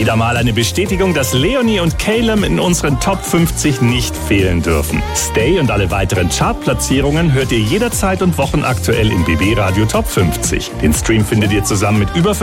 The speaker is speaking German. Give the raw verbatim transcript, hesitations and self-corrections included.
Wieder mal eine Bestätigung, dass Leonie und Calum in unseren Top fünfzig nicht fehlen dürfen. Stay und alle weiteren Chartplatzierungen hört ihr jederzeit und wochenaktuell im B B Radio Top fünfzig. Den Stream findet ihr zusammen mit über